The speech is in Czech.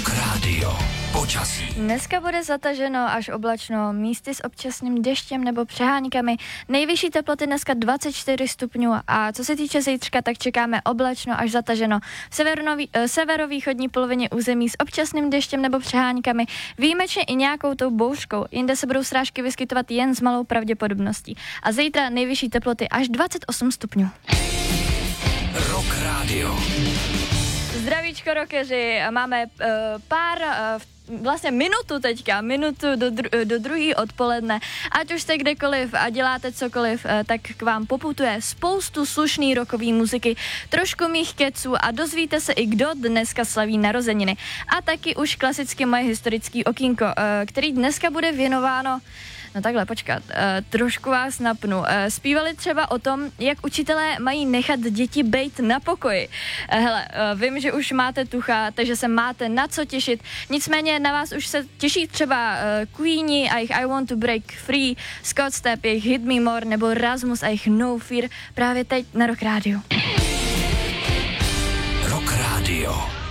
Rock Radio. Počasí. Dneska bude zataženo až oblačno, místy s občasným deštěm nebo přeháňkami. Nejvyšší teploty dneska 24 stupňů a co se týče zítřka, tak čekáme oblačno až zataženo. V severovýchodní polovině území s občasným deštěm nebo přeháňkami, výjimečně i nějakou tou bouřkou. Jinde se budou srážky vyskytovat jen s malou pravděpodobností. A zítra nejvyšší teploty až 28 stupňů. Rock Radio. Zdravíčko rockeři, máme minutu do druhý odpoledne. Ať už jste kdekoliv a děláte cokoliv, tak k vám poputuje spoustu slušný rockový muziky, trošku mých keců a dozvíte se i kdo dneska slaví narozeniny. A taky už klasicky moje historický okýnko, který dneska bude věnováno. No takhle, počkat, trošku vás napnu. Zpívali třeba o tom, jak učitelé mají nechat děti bejt na pokoji. Hele, vím, že už máte tucha, takže se máte na co těšit. Nicméně na vás už se těší třeba Queenie a jejich I Want to Break Free, Scott Stapp, jejich Hit Me More, nebo Rasmus a jejich No Fear právě teď na Rock Radio. Rock Radio.